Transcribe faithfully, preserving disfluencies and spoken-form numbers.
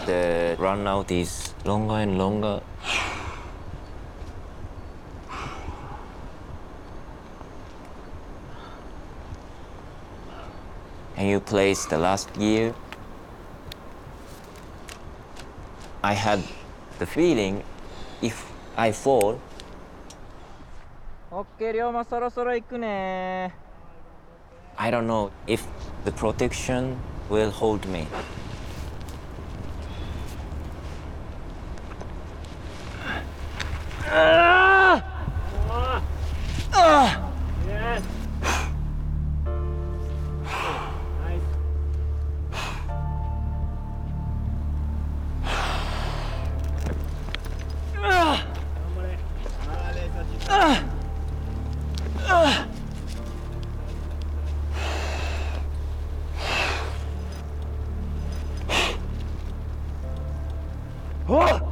the run out is longer and longer. And you placed the last year. I had the feeling if I fall. OK、龍馬そろそろ行くね。 I don't know if the protection will hold me. Ah! Ah! Yes. Nice. Ah! Ah! Ah! Oh!